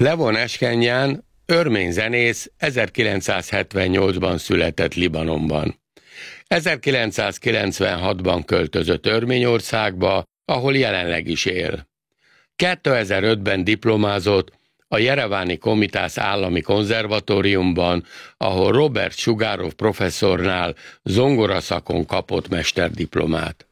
Levon Eskenyan örmény zenész 1978-ban született Libanonban. 1996-ban költözött Örményországba, ahol jelenleg is él. 2005-ben diplomázott a Jereváni Komitász Állami Konzervatóriumban, ahol Robert Sugárov professzornál zongoraszakon kapott mesterdiplomát.